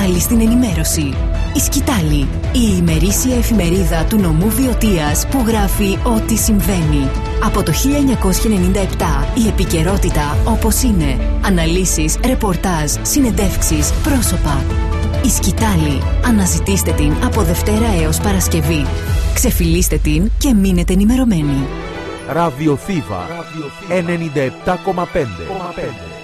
σκητάλη στην ενημέρωση. Η Σκητάλη, η ημερήσια εφημερίδα του νομού Βιωτίας που γράφει ό,τι συμβαίνει. Από το 1997 η επικαιρότητα όπως είναι. Αναλύσεις, ρεπορτάζ, συνεντεύξεις, πρόσωπα. Η Σκητάλη. Αναζητήστε την από Δευτέρα έως Παρασκευή. Ξεφυλίστε την και μείνετε ενημερωμένοι. Ραδιοθήβα 97,5.